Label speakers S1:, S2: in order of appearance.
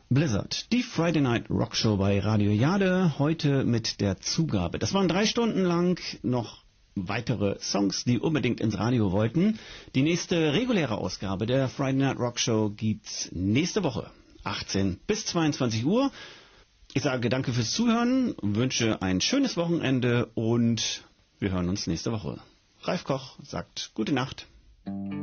S1: Blizzard, die Friday Night Rock Show bei Radio Jade, heute mit der Zugabe. Das waren 3 Stunden lang noch weitere Songs, die unbedingt ins Radio wollten. Die nächste reguläre Ausgabe der Friday Night Rock Show gibt's nächste Woche, 18 bis 22 Uhr. Ich sage danke fürs Zuhören, wünsche ein schönes Wochenende und wir hören uns nächste Woche. Ralf Koch sagt gute Nacht.